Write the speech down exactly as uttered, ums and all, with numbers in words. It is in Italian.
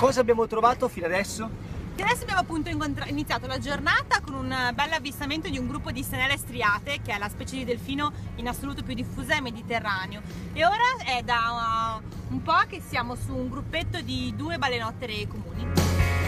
cosa abbiamo trovato fino adesso? E adesso abbiamo appunto iniziato la giornata con un bel avvistamento di un gruppo di stenelle striate, che è la specie di delfino in assoluto più diffusa in Mediterraneo, e ora è da uh, un po' che siamo su un gruppetto di due balenottere comuni.